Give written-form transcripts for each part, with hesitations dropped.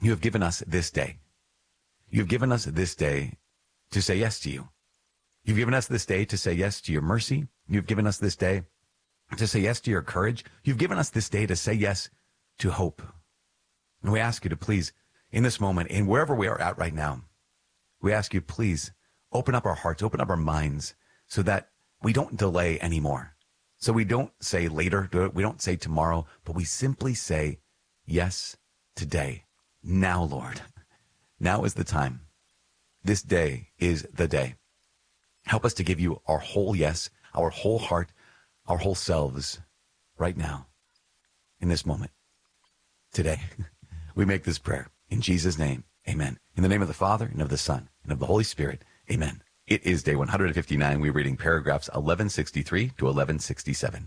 You have given us this day. You have given us this day to say yes to you. You've given us this day to say yes to your mercy. You've given us this day to say yes to your courage. You've given us this day to say yes to hope. And we ask you to please, in this moment, in wherever we are at right now, we ask you, please, open up our hearts, open up our minds so that we don't delay anymore. So we don't say later, we don't say tomorrow, but we simply say yes today. Now, Lord. Now is the time. This day is the day. Help us to give you our whole yes, our whole heart, our whole selves right now, in this moment, today. We make this prayer in Jesus' name. Amen. In the name of the Father, and of the Son, and of the Holy Spirit. Amen. It is day 159. We're reading paragraphs 1163 to 1167.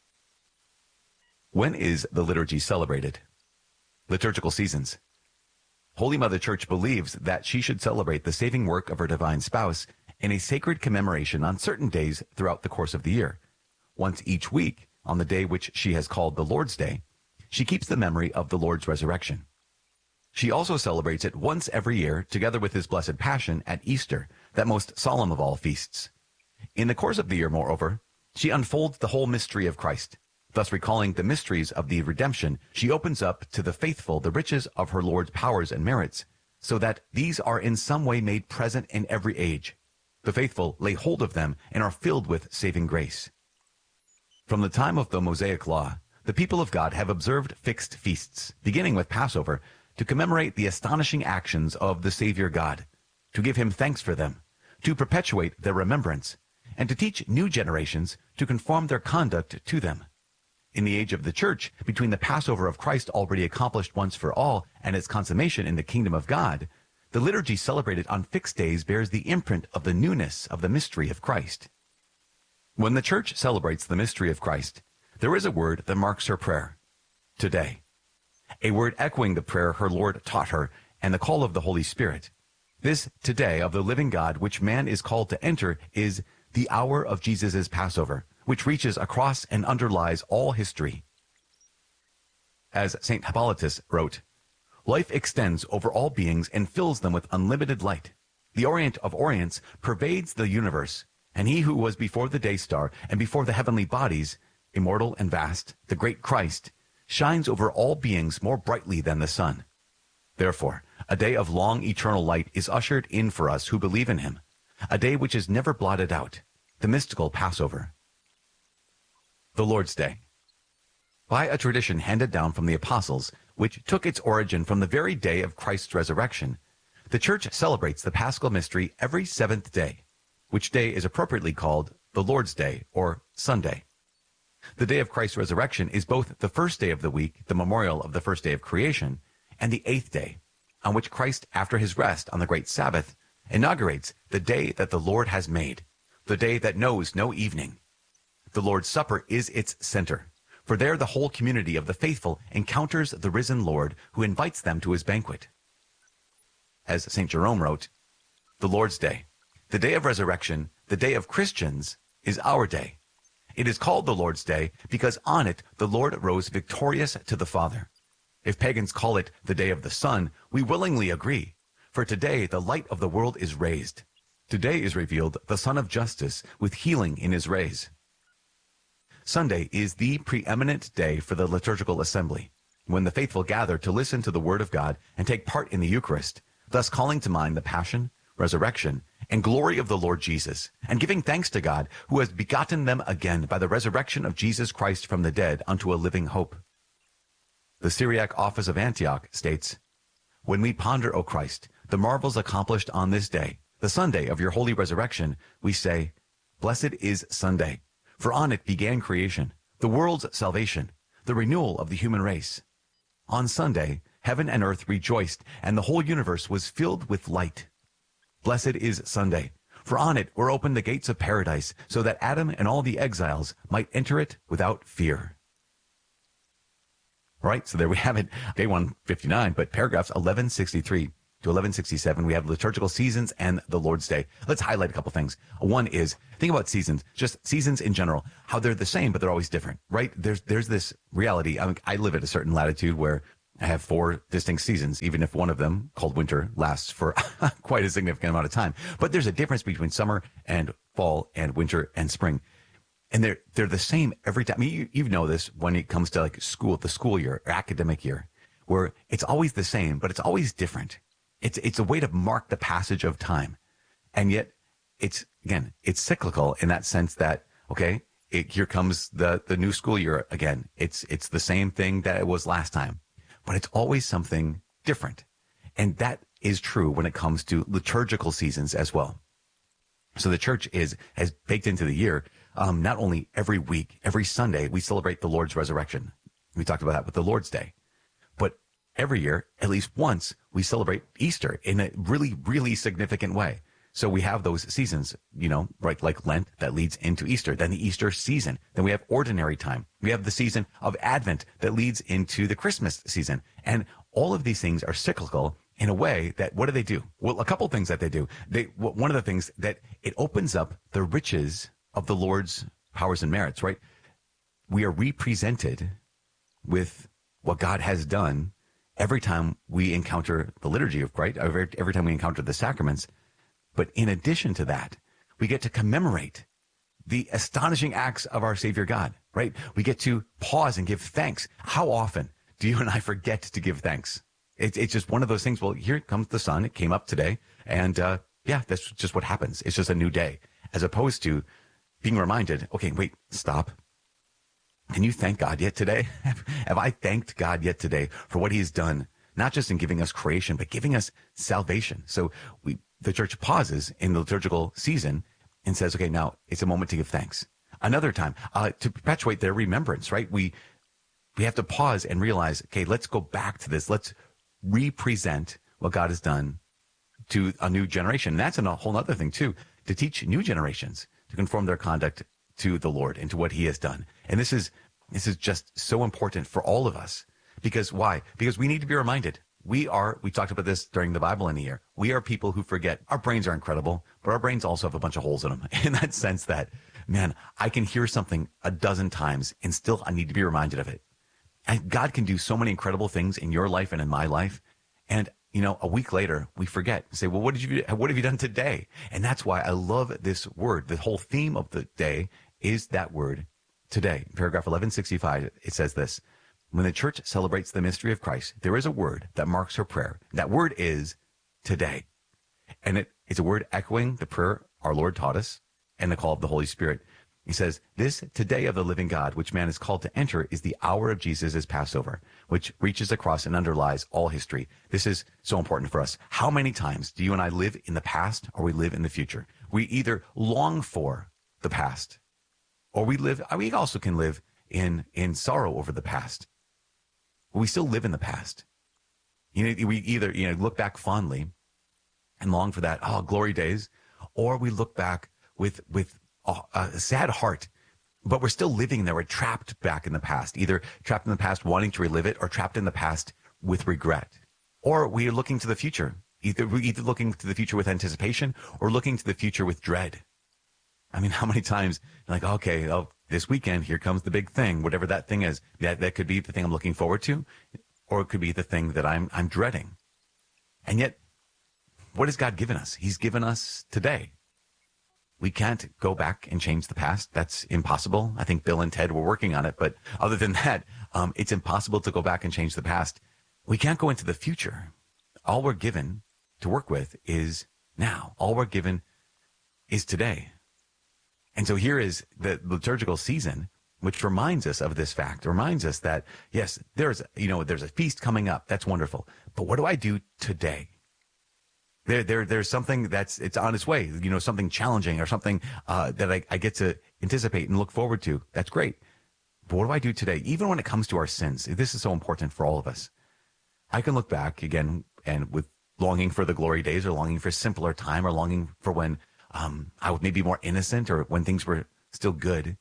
When is the liturgy celebrated? Liturgical seasons. Holy Mother Church believes that she should celebrate the saving work of her divine spouse in a sacred commemoration on certain days throughout the course of the year. Once each week, on the day which she has called the Lord's Day, she keeps the memory of the Lord's resurrection. She also celebrates it once every year, together with his blessed passion at Easter, that most solemn of all feasts. In the course of the year, moreover, she unfolds the whole mystery of Christ. Thus, recalling the mysteries of the redemption, she opens up to the faithful the riches of her Lord's powers and merits, so that these are in some way made present in every age. The faithful lay hold of them and are filled with saving grace. From the time of the Mosaic Law, the people of God have observed fixed feasts, beginning with Passover, to commemorate the astonishing actions of the Savior God, to give him thanks for them, to perpetuate their remembrance, and to teach new generations to conform their conduct to them. In the age of the Church, between the Passover of Christ already accomplished once for all and its consummation in the kingdom of God, the liturgy celebrated on fixed days bears the imprint of the newness of the mystery of Christ. When the Church celebrates the mystery of Christ, there is a word that marks her prayer, today. A word echoing the prayer her Lord taught her and the call of the Holy Spirit. This today of the living God which man is called to enter is the hour of Jesus' Passover, which reaches across and underlies all history. As St. Hippolytus wrote, life extends over all beings and fills them with unlimited light. The Orient of Orients pervades the universe, and he who was before the day star and before the heavenly bodies, immortal and vast, the great Christ, shines over all beings more brightly than the sun. Therefore, a day of long eternal light is ushered in for us who believe in him, a day which is never blotted out, the mystical Passover. The Lord's Day. By a tradition handed down from the apostles, which took its origin from the very day of Christ's resurrection, the Church celebrates the Paschal mystery every seventh day, which day is appropriately called the Lord's Day or Sunday. The day of Christ's resurrection is both the first day of the week, the memorial of the first day of creation, and the eighth day, on which Christ, after his rest on the great Sabbath, inaugurates the day that the Lord has made, the day that knows no evening. The Lord's Supper is its center, for there the whole community of the faithful encounters the risen Lord who invites them to his banquet. As St. Jerome wrote, the Lord's Day, the day of resurrection, the day of Christians, is our day. It is called the Lord's Day because on it the Lord rose victorious to the Father. If pagans call it the day of the sun, we willingly agree, for today the light of the world is raised. Today is revealed the Son of Justice with healing in his rays. Sunday is the preeminent day for the liturgical assembly, when the faithful gather to listen to the Word of God and take part in the Eucharist, thus calling to mind the passion, resurrection, and glory of the Lord Jesus, and giving thanks to God who has begotten them again by the resurrection of Jesus Christ from the dead unto a living hope. The Syriac office of Antioch states, when we ponder, O Christ, the marvels accomplished on this day, the Sunday of your holy resurrection, we say, blessed is Sunday, for on it began creation, the world's salvation, the renewal of the human race. On Sunday, heaven and earth rejoiced, and the whole universe was filled with light. Blessed is Sunday, for on it were opened the gates of paradise, so that Adam and all the exiles might enter it without fear. All right, so there we have it, day 159, but paragraphs 1163 to 1167, we have liturgical seasons and the Lord's Day. Let's highlight a couple things. One is, think about seasons, just seasons in general, how they're the same, but they're always different, right? There's this reality. I live at a certain latitude where I have 4 distinct seasons, even if one of them, called winter, lasts for quite a significant amount of time. But there's a difference between summer and fall and winter and spring. And they're the same every time. I mean, you know this when it comes to like the school year, or academic year, where it's always the same, but it's always different. It's a way to mark the passage of time. And yet it's cyclical in that sense that, okay, here comes the new school year again. It's the same thing that it was last time, but it's always something different. And that is true when it comes to liturgical seasons as well. So the church has baked into the year, not only every week, every Sunday, we celebrate the Lord's resurrection. We talked about that with the Lord's Day. But every year, at least once, we celebrate Easter in a really, really significant way. So we have those seasons, right, like Lent that leads into Easter, then the Easter season. Then we have ordinary time. We have the season of Advent that leads into the Christmas season. And all of these things are cyclical in a way that, what do? Well, a couple things that they do. One of the things that it opens up the riches of the Lord's powers and merits, right? We are represented with what God has done every time we encounter the liturgy, right? Every time we encounter the sacraments. But in addition to that, we get to commemorate the astonishing acts of our Savior God, right? We get to pause and give thanks. How often do you and I forget to give thanks? It's just one of those things. Well, here comes the sun. It came up today. And that's just what happens. It's just a new day, as opposed to being reminded, okay, wait, stop. Can you thank God yet today? Have I thanked God yet today for what he has done, not just in giving us creation, but giving us salvation? So the church pauses in the liturgical season and says, okay, now it's a moment to give thanks. Another time, to perpetuate their remembrance, right? We have to pause and realize, okay, let's go back to this. Let's represent what God has done to a new generation. And that's a whole other thing too, to teach new generations to conform their conduct to the Lord and to what he has done. And this is just so important for all of us. Because why? Because we need to be reminded. We talked about this during the Bible in the year. We are people who forget. Our brains are incredible, but our brains also have a bunch of holes in them, in that sense that, man, I can hear something a dozen times and still I need to be reminded of it. And God can do so many incredible things in your life and in my life. And, a week later, we forget and say, well, what have you done today? And that's why I love this word. The whole theme of the day is that word, today. In paragraph 1165, it says this: when the church celebrates the mystery of Christ, there is a word that marks her prayer. That word is today. And it's a word echoing the prayer our Lord taught us and the call of the Holy Spirit. He says, this today of the living God, which man is called to enter, is the hour of Jesus' Passover, which reaches across and underlies all history. This is so important for us. How many times do you and I live in the past or we live in the future? We either long for the past or we also can live in sorrow over the past. We still live in the past. We either, look back fondly and long for that, glory days, or we look back with a sad heart, but we're still living there. We're trapped back in the past, either trapped in the past wanting to relive it or trapped in the past with regret. Or we are looking to the future, either looking to the future with anticipation or looking to the future with dread. I mean, how many times like, okay, this weekend, here comes the big thing, whatever that thing is. That could be the thing I'm looking forward to, or it could be the thing that I'm dreading. And yet, what has God given us? He's given us today. We can't go back and change the past. That's impossible. I think Bill and Ted were working on it. But other than that, it's impossible to go back and change the past. We can't go into the future. All we're given to work with is now. All we're given is today. And so here is the liturgical season, which reminds us of this fact, reminds us that, yes, there's a feast coming up. That's wonderful. But what do I do today? There's something it's on its way, something challenging or something that I get to anticipate and look forward to. That's great. But what do I do today? Even when it comes to our sins, this is so important for all of us. I can look back again and with longing for the glory days or longing for simpler time or longing for when I was maybe more innocent or when things were still good.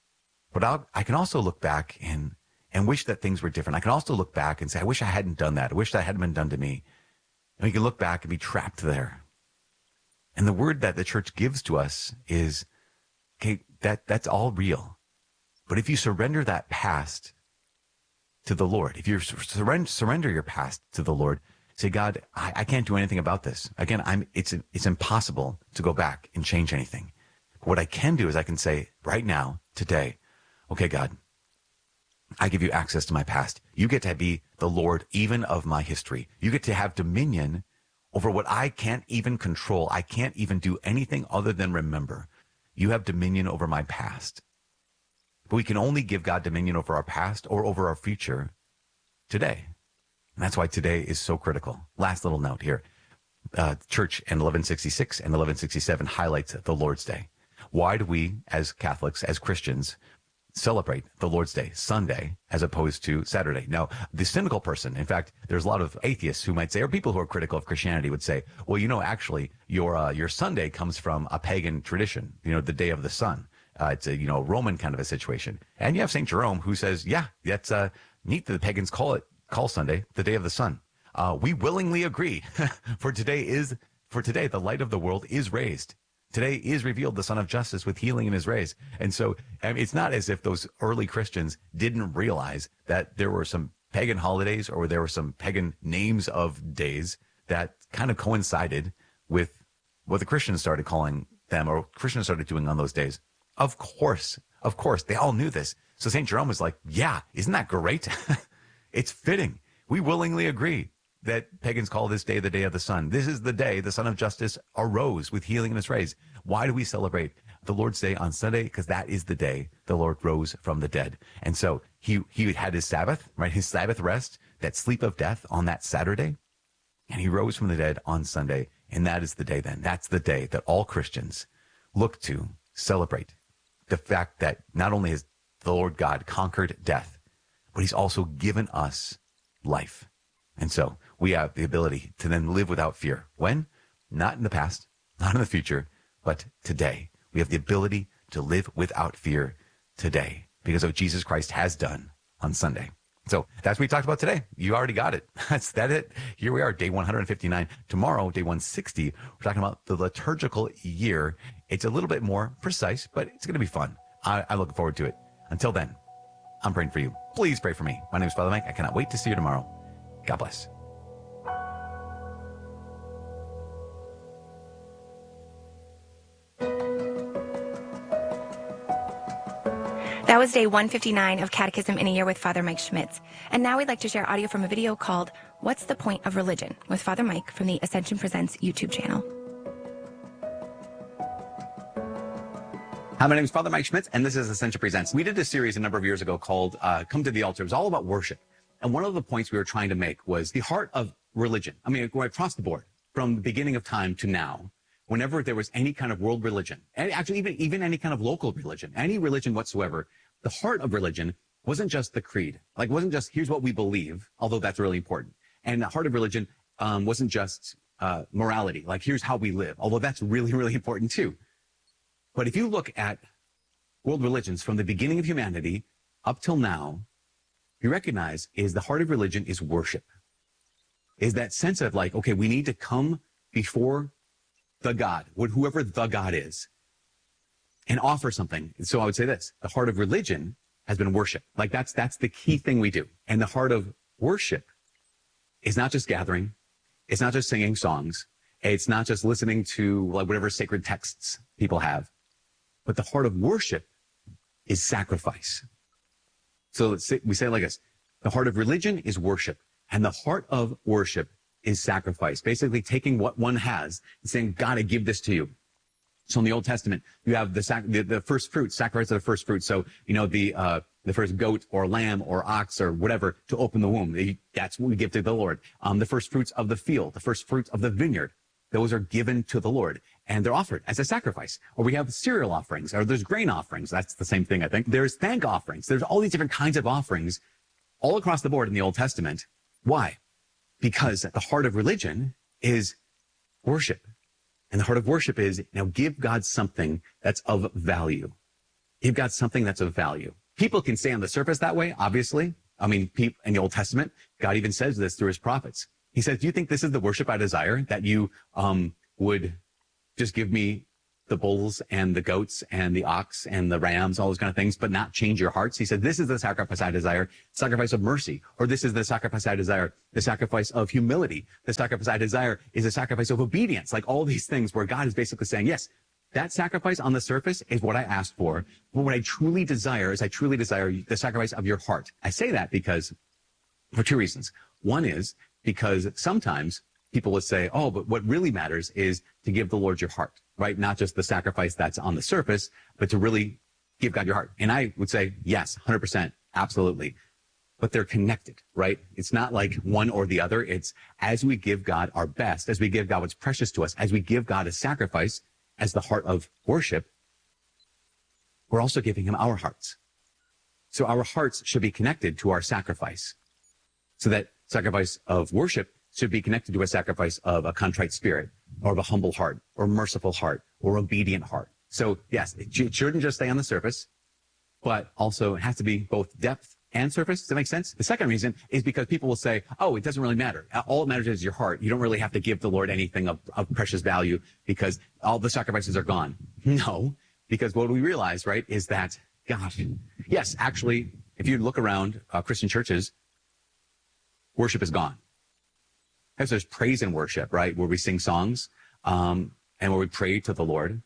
But I can also look back and wish that things were different. I can also look back and say, I wish I hadn't done that. I wish that hadn't been done to me. And we can look back and be trapped there. And the word that the church gives to us is, okay, that's all real. But if you surrender that past to the Lord. If you surrender your past to the Lord, say, God, I can't do anything about this. Again, it's impossible to go back and change anything. What I can do is I can say right now, today, okay, God, I give you access to my past. You get to be the Lord even of my history. You get to have dominion over what I can't even control. I can't even do anything other than remember. You have dominion over my past. But we can only give God dominion over our past or over our future today. And that's why today is so critical. Last little note here. Church in 1166 and 1167 highlights the Lord's Day. Why do we, as Catholics, as Christians, celebrate the Lord's Day Sunday as opposed to Saturday? Now, the cynical person, in fact, there's a lot of atheists who might say, or people who are critical of Christianity would say, well, actually, your Sunday comes from a pagan tradition, the Day of the Sun. It's a, Roman kind of a situation. And you have St. Jerome who says, yeah, that's neat that the pagans call Sunday the Day of the Sun. We willingly agree. For today, the light of the world is raised. Today is revealed the Son of Justice with healing in his rays. And so it's not as if those early Christians didn't realize that there were some pagan holidays or there were some pagan names of days that kind of coincided with what the Christians started calling them or Christians started doing on those days. Of course, they all knew this. So St. Jerome was like, yeah, isn't that great? It's fitting. We willingly agree that pagans call this day the Day of the Sun. This is the day the Son of Justice arose with healing in his rays. Why do we celebrate the Lord's Day on Sunday? Because that is the day the Lord rose from the dead. And so he had his Sabbath, right? His Sabbath rest, that sleep of death on that Saturday. And he rose from the dead on Sunday. And that is the day then. That's the day that all Christians look to celebrate the fact that not only has the Lord God conquered death, but he's also given us life. And so we have the ability to then live without fear. When? Not in the past, not in the future, but today. We have the ability to live without fear today because of what Jesus Christ has done on Sunday. So that's what we talked about today. You already got it. That's it. Here we are, day 159. Tomorrow, day 160, we're talking about the liturgical year. It's a little bit more precise, but it's going to be fun. I look forward to it. Until then, I'm praying for you. Please pray for me. My name is Father Mike. I cannot wait to see you tomorrow. God bless. That was day 159 of Catechism in a Year with Father Mike Schmitz. And now we'd like to share audio from a video called What's the Point of Religion? With Father Mike from the Ascension Presents YouTube channel. Hi, my name is Father Mike Schmitz, and this is Ascension Presents. We did a series a number of years ago called Come to the Altar. It was all about worship. And one of the points we were trying to make was the heart of religion. I mean, going across the board, from the beginning of time to now, whenever there was any kind of world religion, and actually even any kind of local religion, any religion whatsoever, the heart of religion wasn't just the creed. Like, wasn't just, here's what we believe, although that's really important. And the heart of religion wasn't just morality, like, here's how we live, although that's really, really important too. But if you look at world religions from the beginning of humanity up till now, you recognize is the heart of religion is worship. Is that sense of like, okay, we need to come before the God, whoever the God is, and offer something. So I would say this, the heart of religion has been worship. Like that's the key thing we do. And the heart of worship is not just gathering. It's not just singing songs. It's not just listening to like whatever sacred texts people have. But the heart of worship is sacrifice. So we say it like this. The heart of religion is worship. And the heart of worship is sacrifice. Basically taking what one has and saying, God, I give this to you. So in the Old Testament, you have the first fruits, sacrifice of the first fruits. So, the first goat or lamb or ox or whatever to open the womb. That's what we give to the Lord. The first fruits of the field, the first fruits of the vineyard. Those are given to the Lord and they're offered as a sacrifice. Or we have cereal offerings or there's grain offerings. That's the same thing, I think. There's thank offerings. There's all these different kinds of offerings all across the board in the Old Testament. Why? Because the heart of religion is worship. And the heart of worship is, now give God something that's of value. Give God something that's of value. People can stay on the surface that way, obviously. I mean, in the Old Testament, God even says this through his prophets. He says, do you think this is the worship I desire? That you would just give me the bulls and the goats and the ox and the rams, all those kind of things, but not change your hearts. He said, this is the sacrifice I desire, sacrifice of mercy. Or this is the sacrifice I desire, the sacrifice of humility. The sacrifice I desire is a sacrifice of obedience. Like all these things where God is basically saying, yes, that sacrifice on the surface is what I asked for. But what I truly desire is I truly desire the sacrifice of your heart. I say that because for two reasons. One is because sometimes people would say, oh, but what really matters is to give the Lord your heart, right? Not just the sacrifice that's on the surface, but to really give God your heart. And I would say, yes, 100%, absolutely. But they're connected, right? It's not like one or the other. It's as we give God our best, as we give God what's precious to us, as we give God a sacrifice as the heart of worship, we're also giving him our hearts. So our hearts should be connected to our sacrifice. So that sacrifice of worship should be connected to a sacrifice of a contrite spirit or of a humble heart or merciful heart or obedient heart. So yes, it shouldn't just stay on the surface, but also it has to be both depth and surface. Does that make sense? The second reason is because people will say, oh, it doesn't really matter. All that matters is your heart. You don't really have to give the Lord anything of precious value because all the sacrifices are gone. No, because what we realize, right, is that, gosh, yes, actually, if you look around Christian churches, worship is gone. Because there's praise and worship, right, where we sing songs and where we pray to the Lord.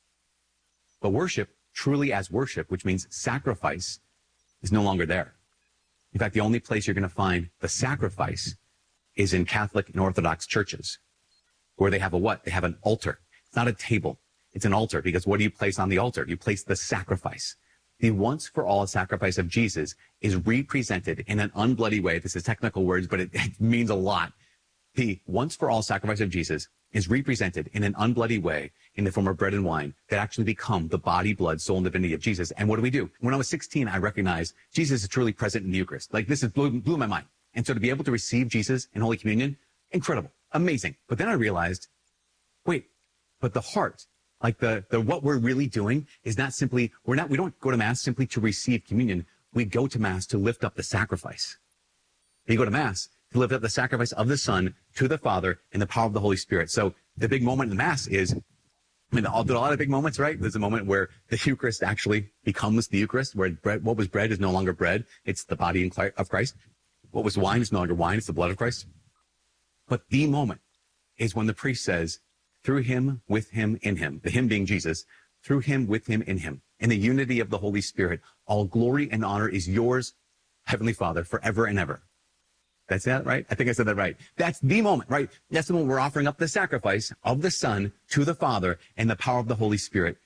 But worship, truly as worship, which means sacrifice, is no longer there. In fact, the only place you're going to find the sacrifice is in Catholic and Orthodox churches, where they have a what? They have an altar. It's not a table. It's an altar, because what do you place on the altar? You place the sacrifice. The once for all sacrifice of Jesus is represented in an unbloody way. This is technical words, but it means a lot. The once for all sacrifice of Jesus is represented in an unbloody way in the form of bread and wine that actually become the body, blood, soul, and divinity of Jesus. And what do? When I was 16, I recognized Jesus is truly present in the Eucharist. Like this blew my mind. And so to be able to receive Jesus in Holy Communion, incredible, amazing. But then I realized, wait, but the heart, like the what we're really doing is not simply, we don't go to Mass simply to receive communion. We go to Mass to lift up the sacrifice. You go to Mass to lift up the sacrifice of the Son to the Father in the power of the Holy Spirit. So the big moment in the Mass is, I mean, there are a lot of big moments, right? There's a moment where the Eucharist actually becomes the Eucharist, where what was bread is no longer bread. It's the body of Christ. What was wine is no longer wine. It's the blood of Christ. But the moment is when the priest says, through him, with him, in him, the him being Jesus, through him, with him, in him, in the unity of the Holy Spirit, all glory and honor is yours, Heavenly Father, forever and ever. That's that, right? I think I said that right. That's the moment, right? That's the moment we're offering up the sacrifice of the Son to the Father and the power of the Holy Spirit.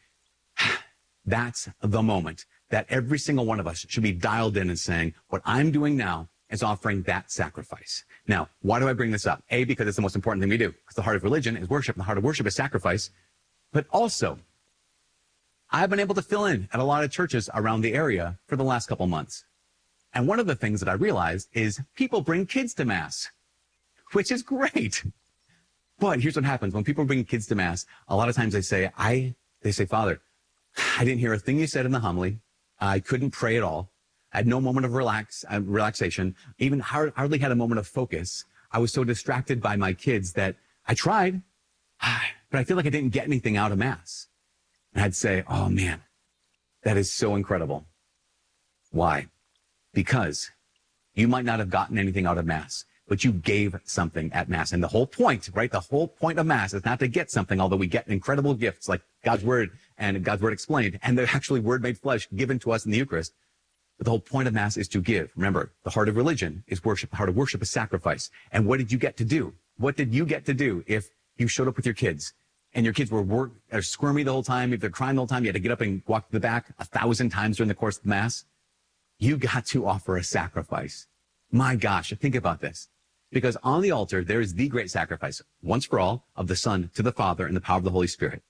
That's the moment that every single one of us should be dialed in and saying, what I'm doing now is offering that sacrifice. Now, why do I bring this up? A, because it's the most important thing we do. Because the heart of religion is worship, and the heart of worship is sacrifice. But also, I've been able to fill in at a lot of churches around the area for the last couple months. And one of the things that I realized is people bring kids to Mass, which is great. But here's what happens. When people bring kids to Mass, a lot of times they say, Father, I didn't hear a thing you said in the homily. I couldn't pray at all. I had no moment of relaxation, even hardly had a moment of focus. I was so distracted by my kids that I tried, but I feel like I didn't get anything out of Mass. And I'd say, oh man, that is so incredible. Why? Because you might not have gotten anything out of Mass, but you gave something at Mass. And the whole point, right? The whole point of Mass is not to get something, although we get incredible gifts like God's Word and God's Word explained, and the actually Word made flesh given to us in the Eucharist. But the whole point of Mass is to give. Remember, the heart of religion is worship. The heart of worship is sacrifice. And what did you get to do? What did you get to do if you showed up with your kids and your kids were squirmy the whole time, if they're crying the whole time, you had to get up and walk to the back 1,000 times during the course of the Mass? You got to offer a sacrifice. My gosh, think about this. Because on the altar, there is the great sacrifice, once for all, of the Son to the Father in the power of the Holy Spirit.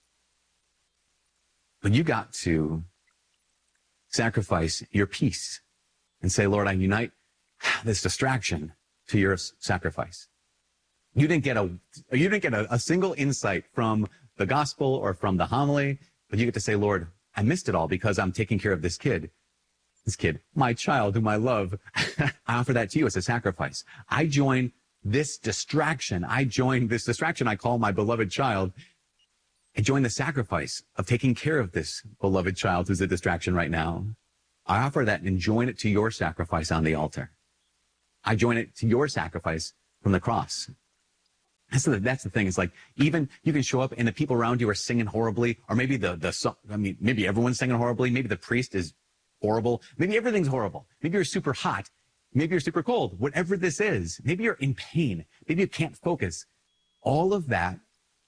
But you got to sacrifice your peace and say, Lord, I unite this distraction to your sacrifice. You didn't get a single insight from the gospel or from the homily, but you get to say, Lord, I missed it all because I'm taking care of this kid, my child whom I love. I offer that to you as a sacrifice. I join this distraction I call my beloved child I join the sacrifice of taking care of this beloved child who's a distraction right now. I offer that and join it to your sacrifice on the altar. I join it to your sacrifice from the cross. That's the thing. It's like, even you can show up and the people around you are singing horribly, or maybe maybe everyone's singing horribly. Maybe the priest is horrible. Maybe everything's horrible. Maybe you're super hot. Maybe you're super cold. Whatever this is, maybe you're in pain. Maybe you can't focus. All of that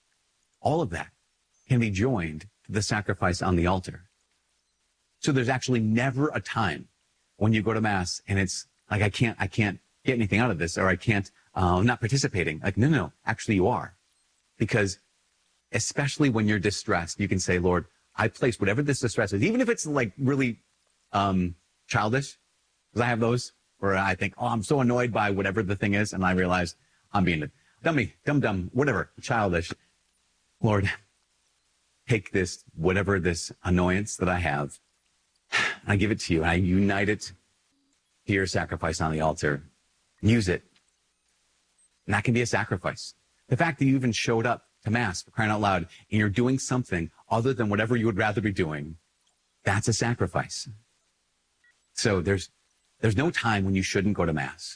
can be joined to the sacrifice on the altar. So there's actually never a time when you go to Mass and it's like, I can't get anything out of this, or I'm not participating. Like, no, actually you are. Because especially when you're distressed, you can say, Lord, I place whatever this distress is, even if it's like really childish, because I have those where I think, I'm so annoyed by whatever the thing is, and I realize I'm being a dumb, whatever, childish. Lord, take this, whatever this annoyance that I have, I give it to you, and I unite it to your sacrifice on the altar. Use it. And that can be a sacrifice. The fact that you even showed up to Mass, for crying out loud, and you're doing something other than whatever you would rather be doing, that's a sacrifice. So there's no time when you shouldn't go to Mass.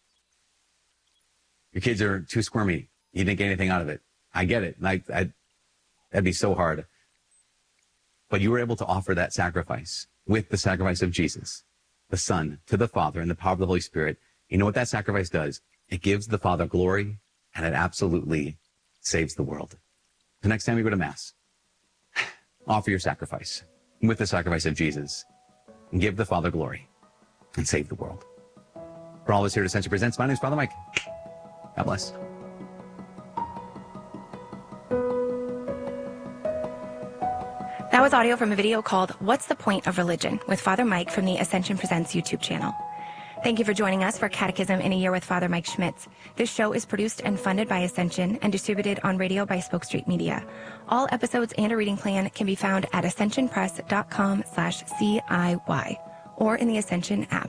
Your kids are too squirmy. You didn't get anything out of it. I get it. That'd be so hard. But you were able to offer that sacrifice with the sacrifice of Jesus, the Son, to the Father in the power of the Holy Spirit. You know what that sacrifice does? It gives the Father glory, and it absolutely saves the world. The next time you go to Mass, offer your sacrifice with the sacrifice of Jesus, and give the Father glory, and save the world. For all of us here at Ascension Presents, my name is Father Mike. God bless. That was audio from a video called What's the Point of Religion? With Father Mike from the Ascension Presents YouTube channel. Thank you for joining us for Catechism in a Year with Father Mike Schmitz. This show is produced and funded by Ascension and distributed on radio by Spoke Street Media. All episodes and a reading plan can be found at ascensionpress.com/CIY or in the Ascension app.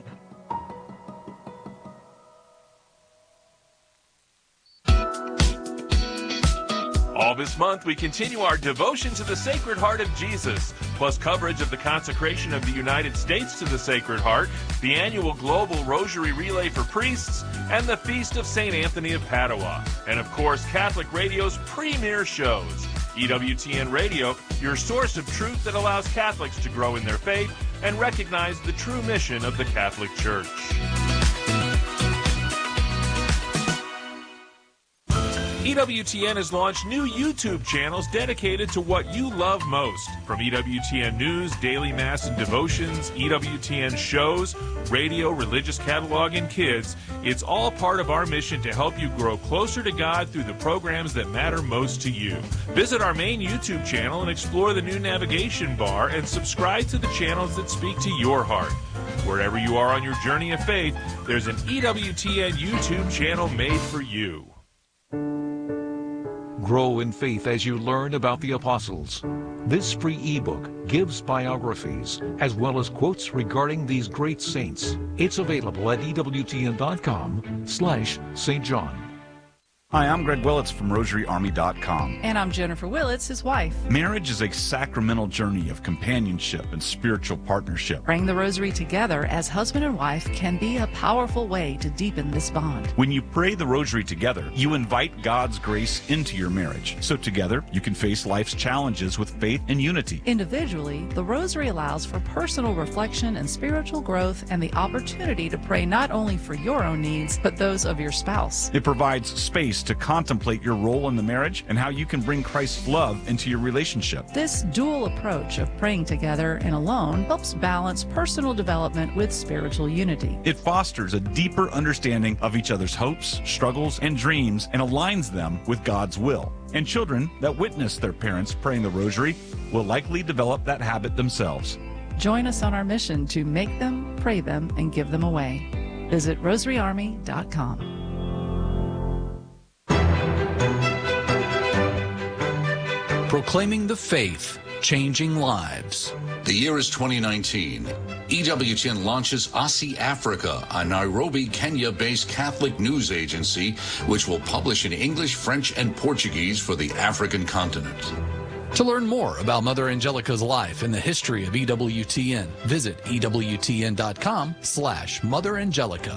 All this month, we continue our devotion to the Sacred Heart of Jesus, plus coverage of the consecration of the United States to the Sacred Heart, the annual Global Rosary Relay for Priests, and the Feast of St. Anthony of Padua. And of course, Catholic Radio's premier shows. EWTN Radio, your source of truth that allows Catholics to grow in their faith and recognize the true mission of the Catholic Church. EWTN has launched new YouTube channels dedicated to what you love most. From EWTN News, Daily Mass and Devotions, EWTN shows, radio, religious catalog, and kids, it's all part of our mission to help you grow closer to God through the programs that matter most to you. Visit our main YouTube channel and explore the new navigation bar and subscribe to the channels that speak to your heart. Wherever you are on your journey of faith, there's an EWTN YouTube channel made for you. Grow in faith as you learn about the apostles. This free ebook gives biographies as well as quotes regarding these great saints. It's available at EWTN.com/St. John. Hi, I'm Greg Willits from RosaryArmy.com. And I'm Jennifer Willits, his wife. Marriage is a sacramental journey of companionship and spiritual partnership. Praying the rosary together as husband and wife can be a powerful way to deepen this bond. When you pray the rosary together, you invite God's grace into your marriage. So together, you can face life's challenges with faith and unity. Individually, the rosary allows for personal reflection and spiritual growth and the opportunity to pray not only for your own needs, but those of your spouse. It provides space to contemplate your role in the marriage and how you can bring Christ's love into your relationship. This dual approach of praying together and alone helps balance personal development with spiritual unity. It fosters a deeper understanding of each other's hopes, struggles, and dreams and aligns them with God's will. And children that witness their parents praying the rosary will likely develop that habit themselves. Join us on our mission to make them, pray them, and give them away. Visit RosaryArmy.com. Proclaiming the faith, changing lives. The year is 2019. EWTN launches ASI Africa, a Nairobi, Kenya-based Catholic news agency, which will publish in English, French, and Portuguese for the African continent. To learn more about Mother Angelica's life and the history of EWTN, visit EWTN.com/Mother Angelica.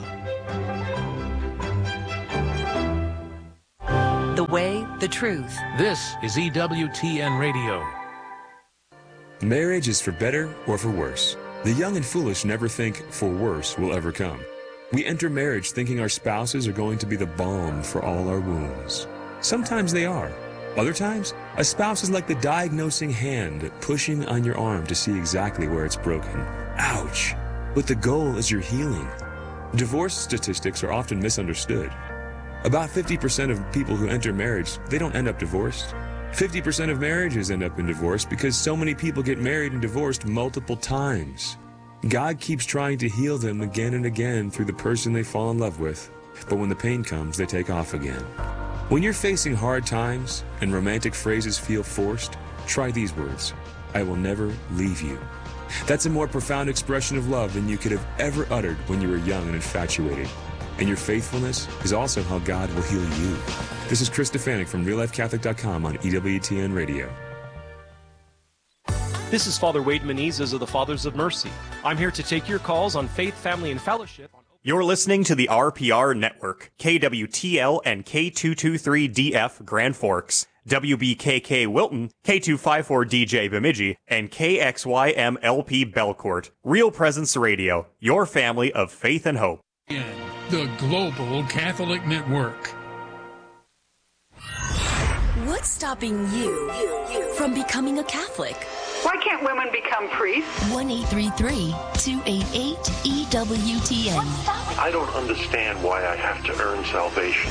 The way, the truth. This is EWTN Radio. Marriage is for better or for worse. The young and foolish never think for worse will ever come. We enter marriage thinking our spouses are going to be the balm for all our wounds. Sometimes they are. Other times, a spouse is like the diagnosing hand pushing on your arm to see exactly where it's broken. Ouch! But the goal is your healing. Divorce statistics are often misunderstood. About 50% of people who enter marriage, they don't end up divorced. 50% of marriages end up in divorce because so many people get married and divorced multiple times. God keeps trying to heal them again and again through the person they fall in love with, but when the pain comes, they take off again. When you're facing hard times and romantic phrases feel forced, try these words: I will never leave you. That's a more profound expression of love than you could have ever uttered when you were young and infatuated. And your faithfulness is also how God will heal you. This is Chris Stefanik from RealLifeCatholic.com on EWTN Radio. This is Father Wade Menezes of the Fathers of Mercy. I'm here to take your calls on faith, family, and fellowship. You're listening to the RPR Network, KWTL and K223DF Grand Forks, WBKK Wilton, K254DJ Bemidji, and KXYMLP Belcourt. Real Presence Radio, your family of faith and hope. The Global Catholic Network. What's stopping you from becoming a Catholic? Why can't women become priests? 1-833-288-EWTN. I don't understand why I have to earn salvation.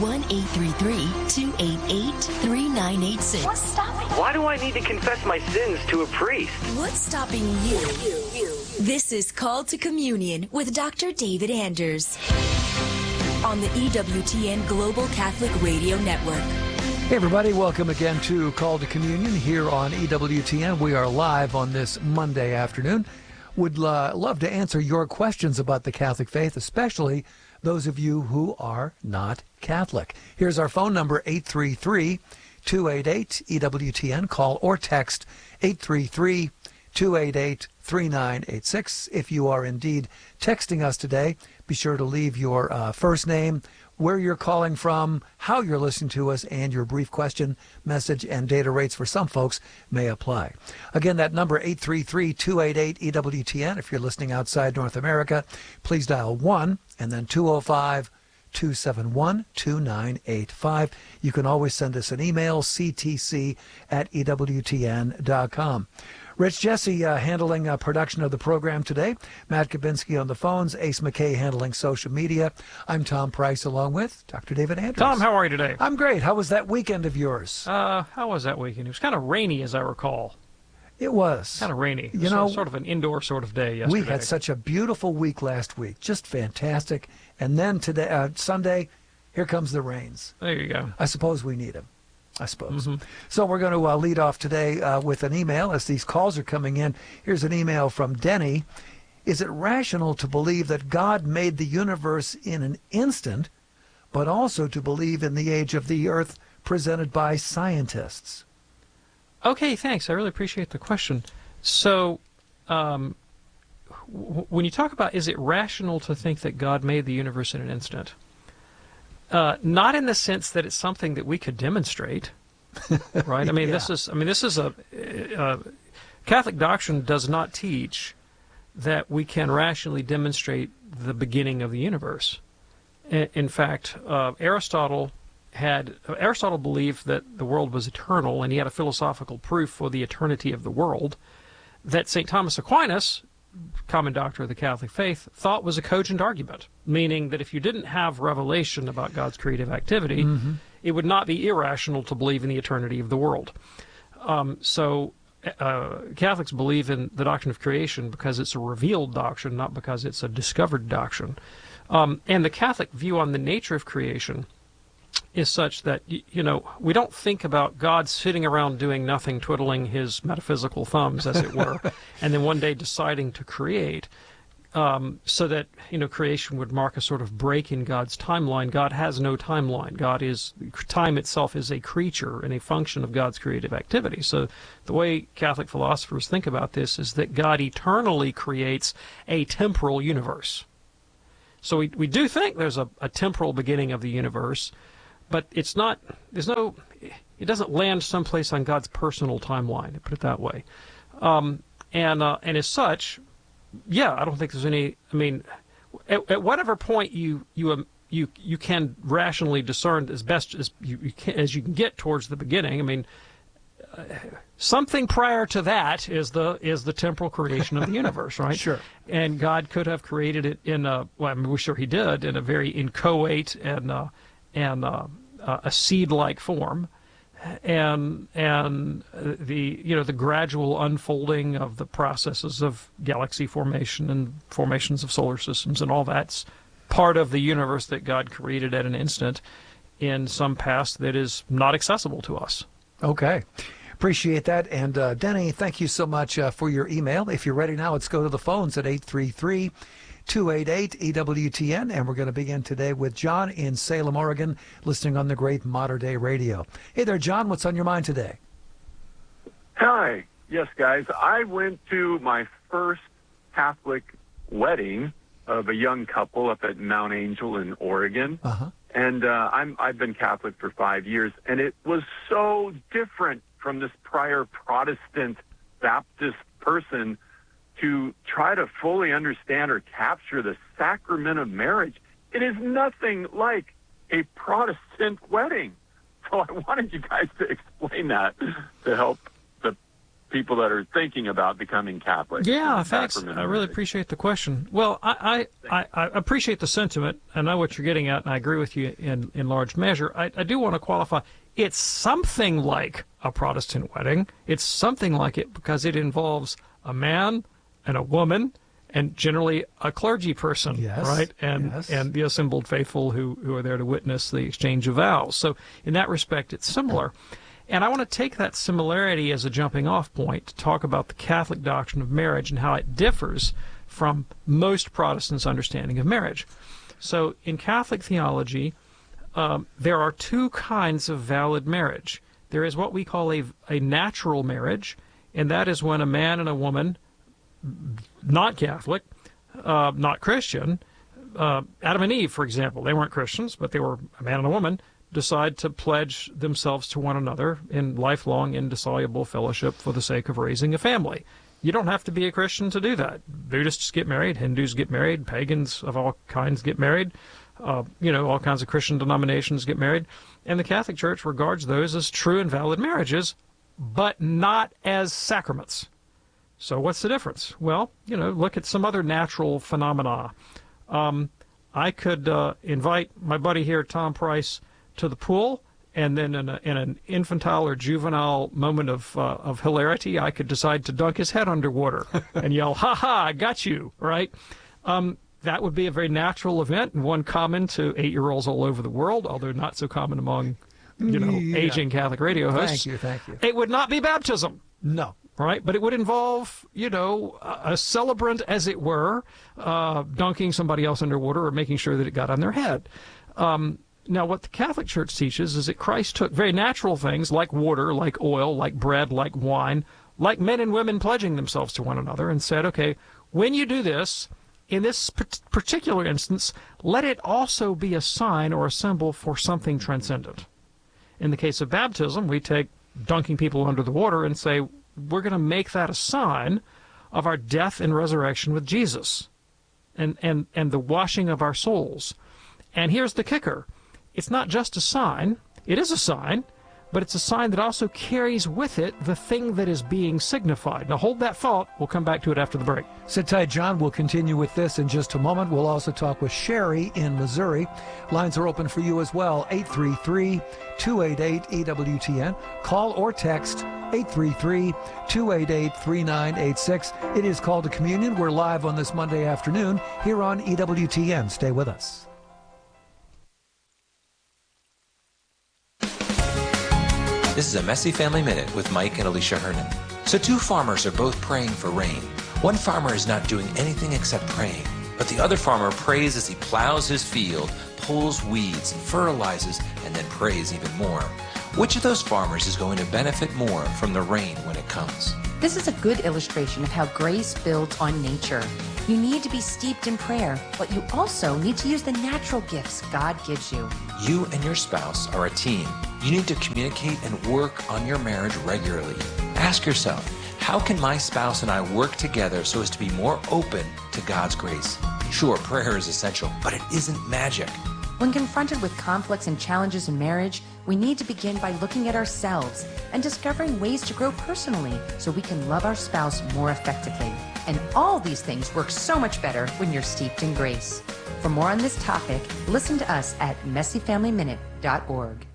1-833-288-3986. What's stopping? Why do I need to confess my sins to a priest? What's stopping you? This is Called to Communion with Dr. David Anders on the EWTN Global Catholic Radio Network. Hey everybody, welcome again to Call to Communion here on EWTN. We are live on this Monday afternoon. Would love to answer your questions about the Catholic faith, especially those of you who are not Catholic. Here's our phone number, 833-288-EWTN. Call or text 833-288-3986. If you are indeed texting us today, be sure to leave your first name, where you're calling from, how you're listening to us, and your brief question, message, and data rates for some folks may apply. Again, that number, 833-288-EWTN. If you're listening outside North America, please dial 1 and then 205-271-2985. You can always send us an email, ctc@ewtn.com. Rich Jesse handling production of the program today. Matt Kabinski on the phones. Ace McKay handling social media. I'm Tom Price along with Dr. David Anders. Tom, how are you today? I'm great. How was that weekend of yours? How was that weekend? It was kind of rainy, as I recall. It was. Kind of rainy. You know, sort of an indoor sort of day yesterday. We had such a beautiful week last week. Just fantastic. And then today, Sunday, here comes the rains. There you go. I suppose we need them. I suppose. So we're going to lead off today with an email as these calls are coming in. Here's an email from Denny. Is it rational to believe that God made the universe in an instant, but also to believe in the age of the earth presented by scientists? Okay, thanks. I really appreciate the question. So when you talk about is it rational to think that God made the universe in an instant, not in the sense that it's something that we could demonstrate, right? I mean, this is a Catholic doctrine does not teach that we can rationally demonstrate the beginning of the universe. In fact, Aristotle believed that the world was eternal, and he had a philosophical proof for the eternity of the world that St. Thomas Aquinas, common doctor of the Catholic faith, thought was a cogent argument, meaning that if you didn't have revelation about God's creative activity, it would not be irrational to believe in the eternity of the world. So Catholics believe in the doctrine of creation because it's a revealed doctrine, not because it's a discovered doctrine. And the Catholic view on the nature of creation is such that, we don't think about God sitting around doing nothing, twiddling his metaphysical thumbs, as it were, and then one day deciding to create. so that creation would mark a sort of break in God's timeline. God has no timeline. Time itself is a creature and a function of God's creative activity. So the way Catholic philosophers think about this is that God eternally creates a temporal universe. So we do think there's a temporal beginning of the universe, but it doesn't land someplace on God's personal timeline, to put it that way. And as such, I don't think there's any. I mean, at whatever point you can rationally discern as best as you can get towards the beginning. I mean, something prior to that is the temporal creation of the universe, right? Sure. And God could have created it we're sure He did, in a very inchoate and a seed-like form. And the gradual unfolding of the processes of galaxy formation and formations of solar systems and all that's part of the universe that God created at an instant in some past that is not accessible to us. Okay. Appreciate that. And Denny, thank you so much for your email. If you're ready now, let's go to the phones at 833-288-EWTN. And we're going to begin today with John in Salem, Oregon, listening on the great Modern Day Radio. Hey there, John. What's on your mind today? Hi. Yes, guys. I went to my first Catholic wedding of a young couple up at Mount Angel in Oregon. Uh-huh. And I've been Catholic for 5 years, and it was so different from this prior Protestant Baptist person to try to fully understand or capture the sacrament of marriage. It is nothing like a Protestant wedding. So I wanted you guys to explain that to help the people that are thinking about becoming Catholic. Yeah, thanks. I really appreciate the question. Well, I appreciate the sentiment. I know what you're getting at, and I agree with you in large measure. I do want to qualify. It's something like a Protestant wedding. It's something like it because it involves a man and a woman and generally a clergy person, right? And the assembled faithful who are there to witness the exchange of vows. So in that respect, it's similar. And I want to take that similarity as a jumping off point to talk about the Catholic doctrine of marriage and how it differs from most Protestants' understanding of marriage. So in Catholic theology, there are two kinds of valid marriage. There is what we call a natural marriage, and that is when a man and a woman, not Catholic, not Christian, Adam and Eve, for example, they weren't Christians, but they were a man and a woman, decide to pledge themselves to one another in lifelong, indissoluble fellowship for the sake of raising a family. You don't have to be a Christian to do that. Buddhists get married, Hindus get married, pagans of all kinds get married. All kinds of Christian denominations get married. And the Catholic Church regards those as true and valid marriages, but not as sacraments. So what's the difference? Well, look at some other natural phenomena. I could invite my buddy here, Tom Price, to the pool, and then in an infantile or juvenile moment of hilarity, I could decide to dunk his head underwater and yell, "Ha ha, I got you," right? That would be a very natural event and one common to 8-year-olds all over the world, although not so common among, aging Catholic radio hosts. Thank you. It would not be baptism. No. Right? But it would involve, a celebrant, as it were, dunking somebody else underwater or making sure that it got on their head. Now, what the Catholic Church teaches is that Christ took very natural things like water, like oil, like bread, like wine, like men and women pledging themselves to one another, and said, okay, when you do this, in this particular instance, let it also be a sign or a symbol for something transcendent. In the case of baptism, we take dunking people under the water and say, we're going to make that a sign of our death and resurrection with Jesus and the washing of our souls. And here's the kicker. It's not just a sign. It is a sign, but it's a sign that also carries with it the thing that is being signified. Now, hold that thought. We'll come back to it after the break. Sit tight, John. We'll continue with this in just a moment. We'll also talk with Sherry in Missouri. Lines are open for you as well, 833-288-EWTN. Call or text 833-288-3986. It is Call to Communion. We're live on this Monday afternoon here on EWTN. Stay with us. This is a Messy Family Minute with Mike and Alicia Hernon. So two farmers are both praying for rain. One farmer is not doing anything except praying. but the other farmer prays as he plows his field, pulls weeds, fertilizes, and then prays even more. Which of those farmers is going to benefit more from the rain when it comes? This is a good illustration of how grace builds on nature. You need to be steeped in prayer, but you also need to use the natural gifts God gives you. You and your spouse are a team. You need to communicate and work on your marriage regularly. Ask yourself, how can my spouse and I work together so as to be more open to God's grace? Sure, prayer is essential, but it isn't magic. When confronted with conflicts and challenges in marriage, we need to begin by looking at ourselves and discovering ways to grow personally so we can love our spouse more effectively. And all these things work so much better when you're steeped in grace. For more on this topic, listen to us at messyfamilyminute.org.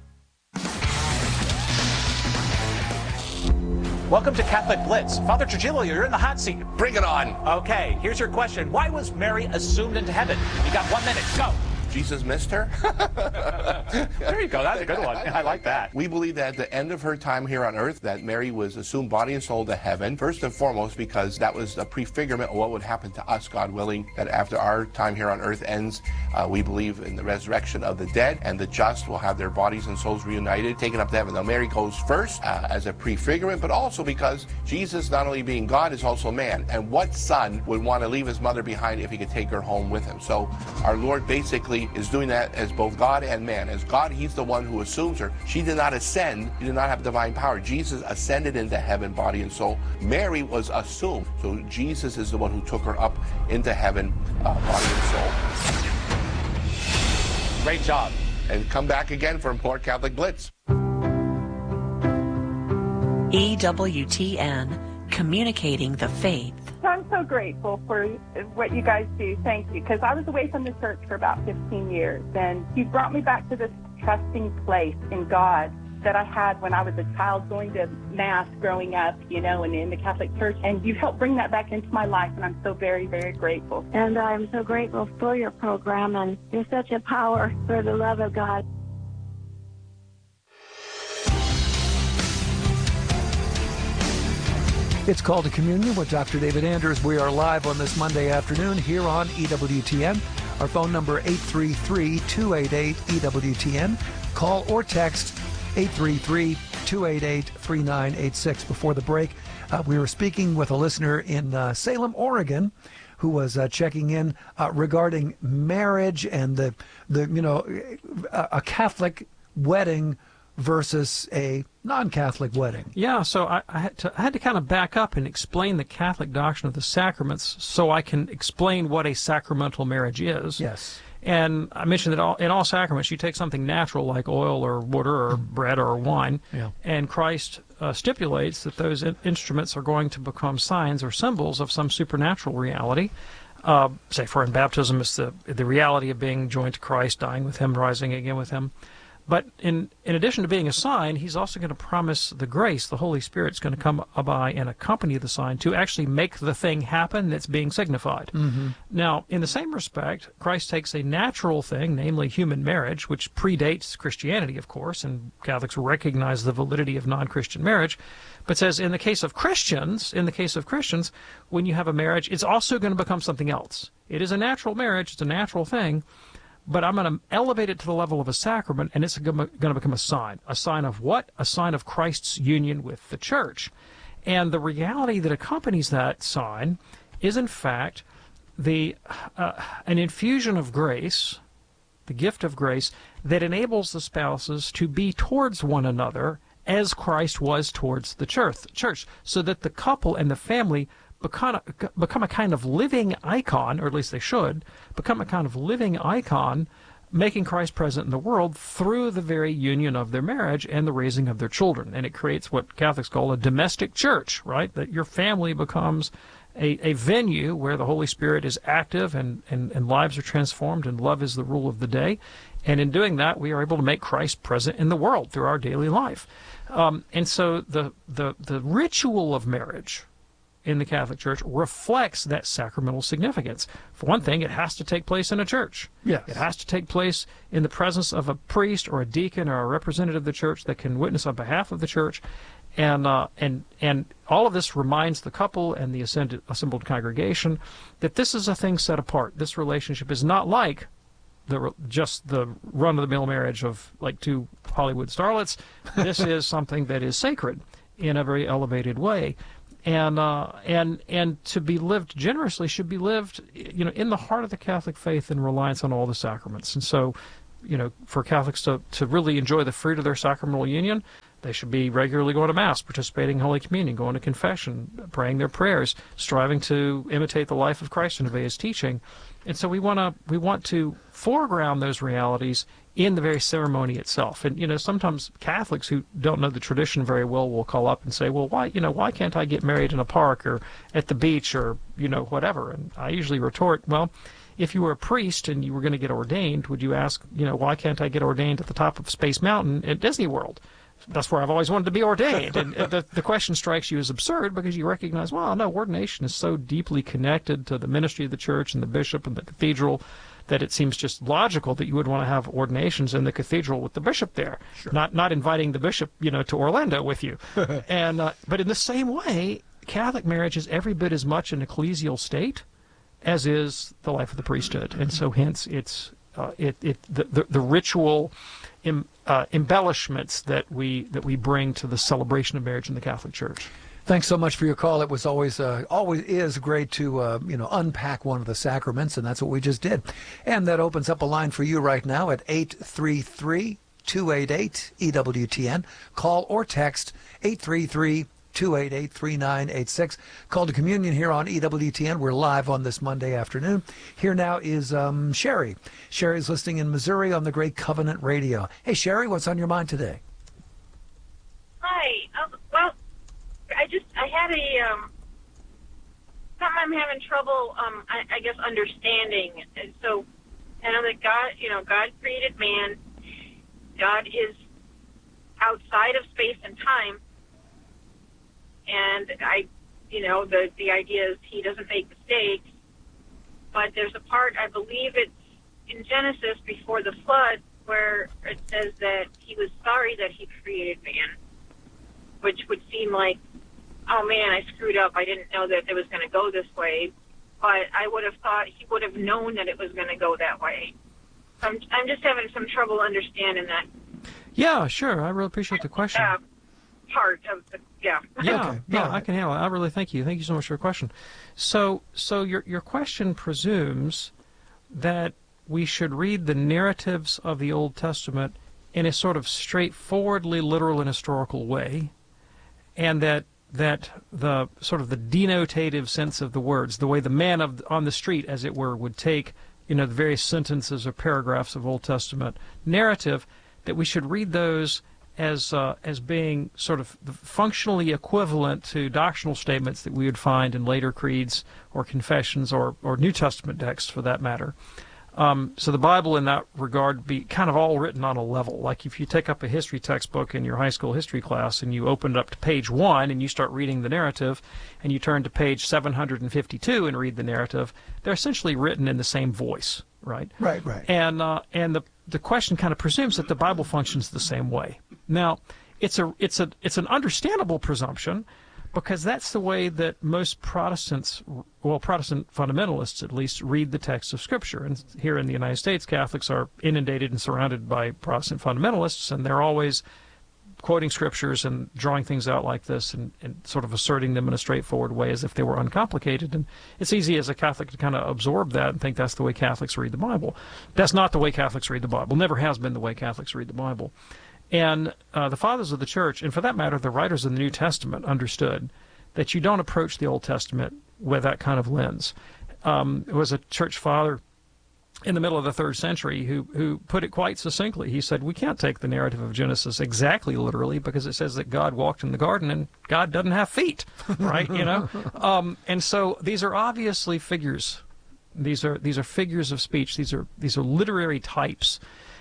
Welcome to Catholic Blitz. Father Trujillo, you're in the hot seat. Bring it on. Okay, here's your question. Why was Mary assumed into heaven? You got 1 minute. Go. Jesus missed her? There you go. That's a good one. I like that. We believe that at the end of her time here on earth, that Mary was assumed body and soul to heaven, first and foremost because that was a prefigurement of what would happen to us, God willing, that after our time here on earth ends, we believe in the resurrection of the dead, and the just will have their bodies and souls reunited, taken up to heaven. Now, Mary goes first as a prefigurement, but also because Jesus, not only being God, is also man. And what son would want to leave his mother behind if he could take her home with him? So our Lord basically is doing that as both God and man. As God, he's the one who assumes her. She did not ascend. She did not have divine power. Jesus ascended into heaven, body and soul. Mary was assumed. So Jesus is the one who took her up into heaven, body and soul. Great job. And come back again for more Catholic Blitz. EWTN, communicating the faith. I'm so grateful for what you guys do. Thank you. Because I was away from the church for about 15 years, and you brought me back to this trusting place in God that I had when I was a child going to Mass growing up, and in the Catholic Church. And you helped bring that back into my life, and I'm so very, very grateful. And I'm so grateful for your program, and you're such a power for the love of God. It's Called to Communion with Dr. David Anders. We are live on this Monday afternoon here on EWTN. Our phone number 833-288-EWTN. Call or text 833-288-3986. Before the break, we were speaking with a listener in Salem, Oregon, who was checking in regarding marriage and a Catholic wedding versus a non-Catholic wedding. Yeah, so I had to kind of back up and explain the Catholic doctrine of the sacraments so I can explain what a sacramental marriage is. Yes. And I mentioned that in all sacraments, you take something natural like oil or water or bread or wine, and Christ stipulates that those instruments are going to become signs or symbols of some supernatural reality. Say, for in baptism, it's the reality of being joined to Christ, dying with him, rising again with him. But in addition to being a sign, he's also going to promise the grace. The Holy Spirit's going to come by and accompany the sign to actually make the thing happen that's being signified. Mm-hmm. Now, in the same respect, Christ takes a natural thing, namely human marriage, which predates Christianity, of course, and Catholics recognize the validity of non-Christian marriage, but says in the case of Christians, when you have a marriage, it's also going to become something else. It is a natural marriage, it's a natural thing, but I'm going to elevate it to the level of a sacrament, and it's going to become a sign. A sign of what? A sign of Christ's union with the church. And the reality that accompanies that sign is, in fact, an infusion of grace, the gift of grace, that enables the spouses to be towards one another as Christ was towards the church, so that the couple and the family become a kind of living icon, or at least they should, become a kind of living icon, making Christ present in the world through the very union of their marriage and the raising of their children. And it creates what Catholics call a domestic church, right? That your family becomes a venue where the Holy Spirit is active and lives are transformed and love is the rule of the day. And in doing that, we are able to make Christ present in the world through our daily life. And so the ritual of marriage in the Catholic Church reflects that sacramental significance. For one thing, it has to take place in a church. Yes. It has to take place in the presence of a priest or a deacon or a representative of the church that can witness on behalf of the church. And all of this reminds the couple and the assembled congregation that this is a thing set apart. This relationship is not like just the run-of-the-mill marriage of like two Hollywood starlets. This is something that is sacred in a very elevated way, and to be lived generously should be lived, in the heart of the Catholic faith and reliance on all the sacraments. And so, for Catholics to really enjoy the fruit of their sacramental union, they should be regularly going to Mass, participating in Holy Communion, going to confession, praying their prayers, striving to imitate the life of Christ and obey His teaching. And so we want to foreground those realities in the very ceremony itself. And sometimes Catholics who don't know the tradition very well will call up and say, well, why can't I get married in a park or at the beach or whatever? And I usually retort, well, if you were a priest and you were going to get ordained, would you ask, why can't I get ordained at the top of Space Mountain at Disney World? That's where I've always wanted to be ordained. And the question strikes you as absurd because you recognize, well, no, ordination is so deeply connected to the ministry of the church and the bishop and the cathedral that it seems just logical that you would want to have ordinations in the cathedral with the bishop there, sure. not inviting the bishop, to Orlando with you. And but in the same way, Catholic marriage is every bit as much an ecclesial state as is the life of the priesthood. And so hence it's the ritual embellishments that we bring to the celebration of marriage in the Catholic Church. Thanks so much for your call. It was always is great to unpack one of the sacraments, and that's what we just did. And that opens up a line for you right now at 833-288-EWTN. Call or text 833-288-3986. Call to Communion here on EWTN. We're live on this Monday afternoon. Here now is Sherry. Sherry's listening in Missouri on the Great Covenant Radio. Hey, Sherry, what's on your mind today? Hi. Well, I had something I'm having trouble, I guess, understanding. And so, I know that God created man. God is outside of space and time. And the idea is He doesn't make mistakes. But there's a part, I believe it's in Genesis before the flood, where it says that He was sorry that He created man, which would seem like, oh man, I screwed up. I didn't know that it was going to go this way. But I would have thought He would have known that it was going to go that way. I'm just having some trouble understanding that. Yeah, sure. I really appreciate the question. Part of the, yeah. Yeah, okay. I can handle it. I really thank you. Thank you so much for your question. So your question presumes that we should read the narratives of the Old Testament in a sort of straightforwardly literal and historical way, and that the sort of the denotative sense of the words, the way the man on the street, as it were, would take the various sentences or paragraphs of Old Testament narrative, that we should read those as being sort of functionally equivalent to doctrinal statements that we would find in later creeds or confessions or New Testament texts for that matter. So the Bible in that regard be kind of all written on a level. Like if you take up a history textbook in your high school history class and you open it up to page 1 and you start reading the narrative and you turn to page 752 and read the narrative, they're essentially written in the same voice, right? Right. And the question kind of presumes that the Bible functions the same way. Now, it's an understandable presumption, because that's the way that most Protestant fundamentalists at least, read the text of Scripture. And here in the United States, Catholics are inundated and surrounded by Protestant fundamentalists, and they're always quoting Scriptures and drawing things out like this and sort of asserting them in a straightforward way as if they were uncomplicated. And it's easy as a Catholic to kind of absorb that and think that's the way Catholics read the Bible. That's not the way Catholics read the Bible. Never has been the way Catholics read the Bible. And the fathers of the Church, and for that matter, the writers of the New Testament, understood that you don't approach the Old Testament with that kind of lens. It was a church father in the middle of the 3rd century who put it quite succinctly. He said, we can't take the narrative of Genesis exactly literally, because it says that God walked in the garden and God doesn't have feet, right? And so these are obviously figures. These are figures of speech. These are literary types.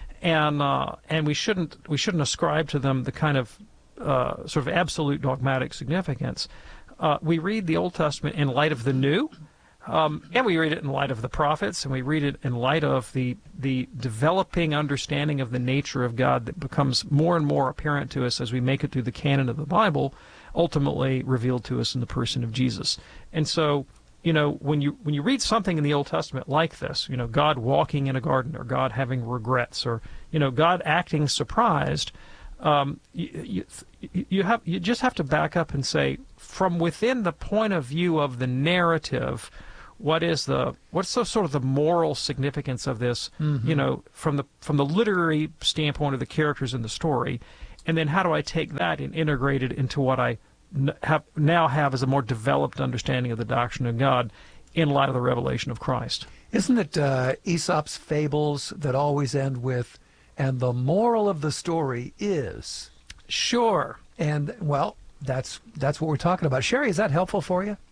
And we shouldn't ascribe to them the kind of sort of absolute dogmatic significance. We read the Old Testament in light of the New, And we read it in light of the prophets, and we read it in light of the developing understanding of the nature of God that becomes more and more apparent to us as we make it through the canon of the Bible, ultimately revealed to us in the person of Jesus. And so, when you read something in the Old Testament like this, God walking in a garden, or God having regrets, or God acting surprised, you just have to back up and say, from within the point of view of the narrative, what's sort of the moral significance of this? From the literary standpoint of the characters in the story, and then how do I take that and integrate it into what I now have as a more developed understanding of the doctrine of God in light of the revelation of Christ? Isn't it Aesop's fables that always end with, and the moral of the story is? Sure. And, well, that's what we're talking about. Sherry, is that helpful for you?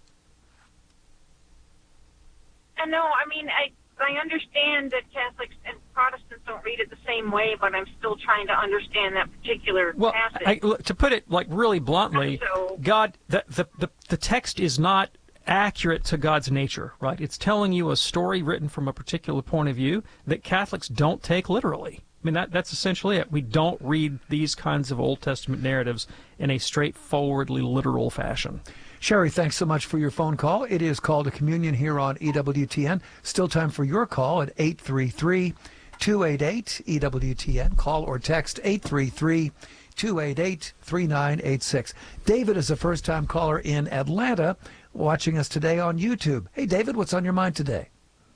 No, I mean, I understand that Catholics and Protestants don't read it the same way, but I'm still trying to understand that particular passage. To put it really bluntly, God, the text is not accurate to God's nature, right? It's telling you a story written from a particular point of view that Catholics don't take literally. I mean, that's essentially it. We don't read these kinds of Old Testament narratives in a straightforwardly literal fashion. Sherry, thanks so much for your phone call. It is Call to Communion here on EWTN. Still time for your call at 833-288-EWTN. Call or text 833-288-3986. David is a first-time caller in Atlanta watching us today on YouTube. Hey, David, what's on your mind today?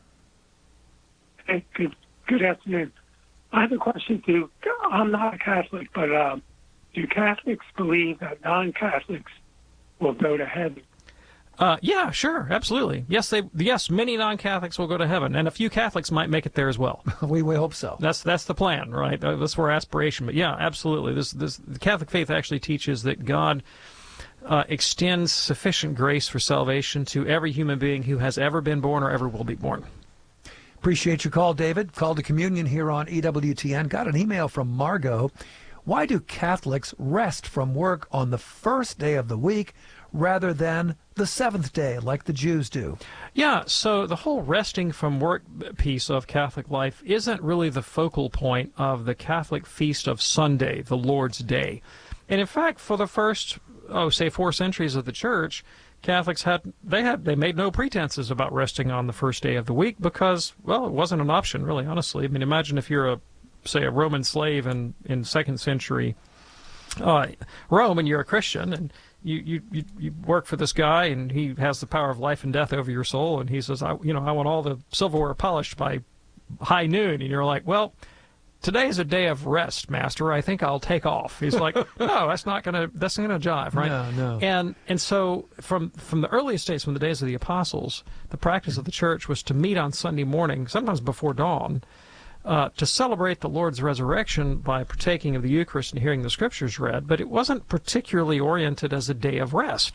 Hey, good afternoon. I have a question too. I'm not a Catholic, but do Catholics believe that non-Catholics will go to heaven? Yeah, sure, absolutely. Yes, many non-Catholics will go to heaven, and a few Catholics might make it there as well. We hope so. That's the plan, right? That's our aspiration. But yeah, absolutely. The Catholic faith actually teaches that God extends sufficient grace for salvation to every human being who has ever been born or ever will be born. Appreciate your call, David. Call to Communion here on EWTN. Got an email from Margot. Why do Catholics rest from work on the first day of the week rather than the seventh day like the Jews do? Yeah, so the whole resting from work piece of Catholic life isn't really the focal point of the Catholic feast of Sunday, the Lord's Day. And in fact, for the first, 4 centuries of the Church, Catholics they made no pretenses about resting on the first day of the week because, well, it wasn't an option, really, honestly. I mean, imagine if you're a Roman slave in 2nd century Rome, and you're a Christian, and you work for this guy, and he has the power of life and death over your soul, and he says, I want all the silverware polished by high noon, and you're like, well, today is a day of rest, Master. I think I'll take off. He's like, no, that's not gonna jive, right? No. And so from the earliest days, from the days of the apostles, the practice of the church was to meet on Sunday morning, sometimes before dawn, to celebrate the Lord's resurrection by partaking of the Eucharist and hearing the Scriptures read, but it wasn't particularly oriented as a day of rest.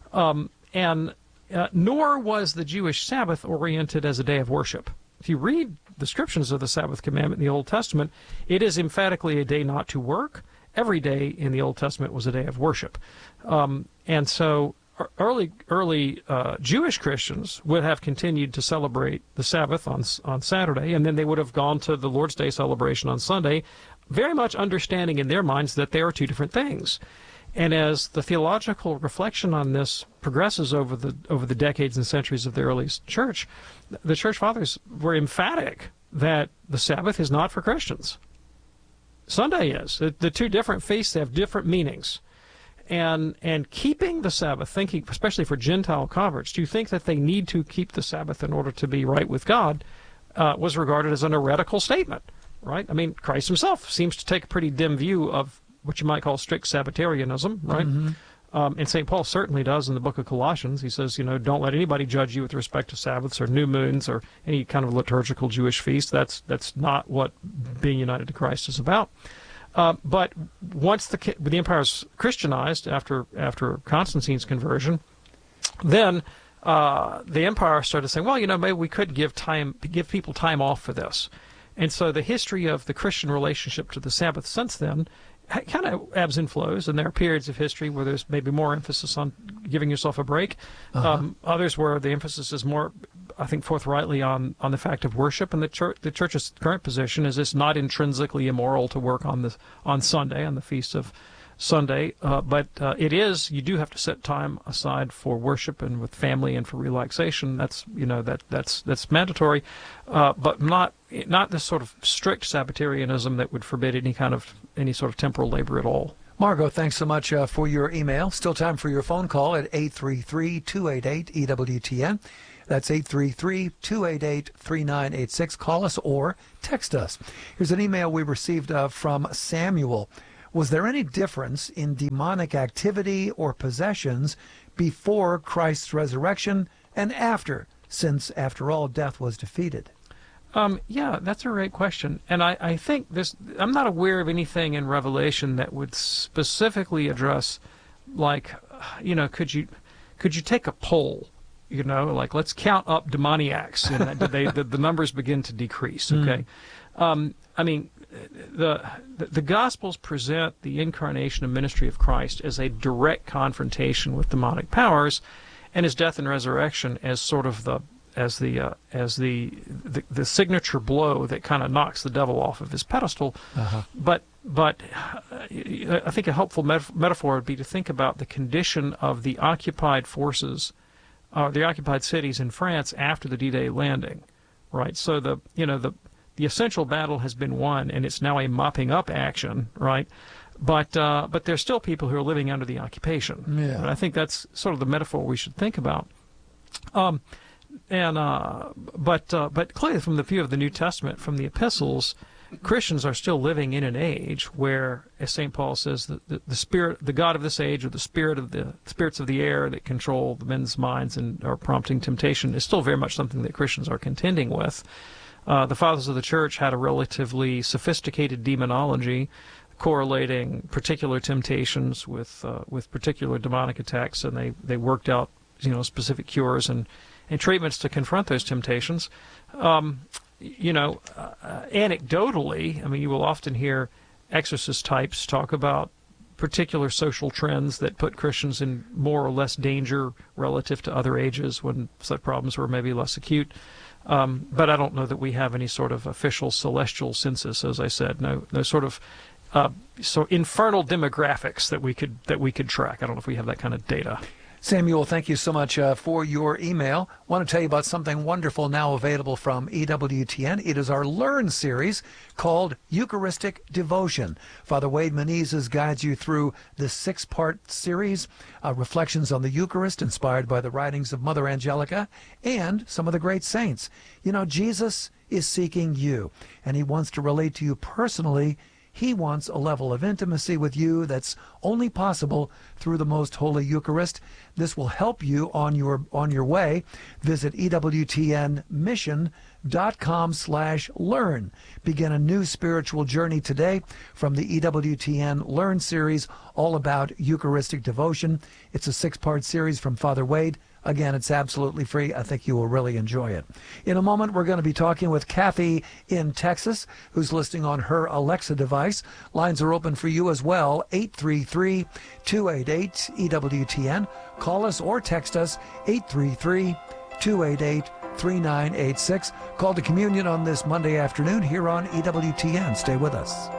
Nor was the Jewish Sabbath oriented as a day of worship. If you read the descriptions of the Sabbath commandment in the Old Testament, it is emphatically a day not to work. Every day in the Old Testament was a day of worship. And so early Jewish Christians would have continued to celebrate the Sabbath on Saturday, and then they would have gone to the Lord's Day celebration on Sunday, very much understanding in their minds that they are two different things. And as the theological reflection on this progresses over the decades and centuries of the earliest church, the church fathers were emphatic that the Sabbath is not for Christians. Sunday is. The two different feasts have different meanings. And keeping the Sabbath, thinking, especially for Gentile converts, do you think that they need to keep the Sabbath in order to be right with God, was regarded as an heretical statement, right? I mean, Christ himself seems to take a pretty dim view of what you might call strict Sabbatarianism, right? Mm-hmm. And St. Paul certainly does in the book of Colossians. He says, don't let anybody judge you with respect to Sabbaths or new moons or any kind of liturgical Jewish feast. That's not what being united to Christ is about. But once the empire's Christianized after Constantine's conversion, then the empire started saying, well, maybe we could give people time off for this. And so the history of the Christian relationship to the Sabbath since then kind of ebbs and flows, and there are periods of history where there's maybe more emphasis on giving yourself a break. Others where the emphasis is more, I think, forthrightly on the fact of worship. And the church's current position is it's not intrinsically immoral to work on Sunday, on the feast of Sunday, but it is. You do have to set time aside for worship and with family and for relaxation. That's that's mandatory, but not this sort of strict Sabbatarianism that would forbid any sort of temporal labor at all. Margot, thanks so much for your email. Still time for your phone call at 833-288-EWTN. That's 833-288-3986. Call us or text us. Here's an email we received from Samuel. Was there any difference in demonic activity or possessions before Christ's resurrection and after, since, after all, death was defeated? Yeah, that's a great question. And I think I'm not aware of anything in Revelation that would specifically address, like, could you take a poll, like, let's count up demoniacs, did the numbers begin to decrease, okay? I mean, the Gospels present the incarnation and ministry of Christ as a direct confrontation with demonic powers, and his death and resurrection as sort of the signature blow that kind of knocks the devil off of his pedestal. But I think a helpful metaphor would be to think about the condition of the occupied forces, the occupied cities in France after the D-Day landing, right? So the essential battle has been won, and it's now a mopping up action, right? But there's still people who are living under the occupation. Yeah. And I think that's sort of the metaphor we should think about. But clearly, from the view of the New Testament, from the epistles, Christians are still living in an age where, as St. Paul says, the spirit, the God of this age, or the spirits of the air that control the men's minds and are prompting temptation, is still very much something that Christians are contending with. The fathers of the church had a relatively sophisticated demonology, correlating particular temptations with particular demonic attacks, and they worked out specific cures and treatments to confront those temptations. Anecdotally, I mean, you will often hear exorcist types talk about particular social trends that put Christians in more or less danger relative to other ages when such problems were maybe less acute. But I don't know that we have any sort of official celestial census, as I said. No sort of infernal demographics that we could track. I don't know if we have that kind of data. Samuel, thank you so much for your email. I want to tell you about something wonderful now available from EWTN. It is our Learn series called Eucharistic Devotion. Father Wade Menezes guides you through this 6-part series, reflections on the Eucharist inspired by the writings of Mother Angelica and some of the great saints. Jesus is seeking you, and he wants to relate to you personally. He wants a level of intimacy with you that's only possible through the Most Holy Eucharist. This will help you on your way. Visit EWTNmission.com/learn. Begin a new spiritual journey today from the EWTN Learn series, all about Eucharistic devotion. It's a 6-part series from Father Wade. Again, it's absolutely free. I think you will really enjoy it. In a moment, we're going to be talking with Kathy in Texas, who's listening on her Alexa device. Lines are open for you as well, 833-288-EWTN. Call us or text us, 833-288-3986. Call to communion on this Monday afternoon here on EWTN. Stay with us.